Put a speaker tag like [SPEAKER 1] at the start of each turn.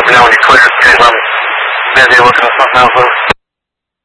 [SPEAKER 1] let me know when you're clear, because I'm busy looking at something else.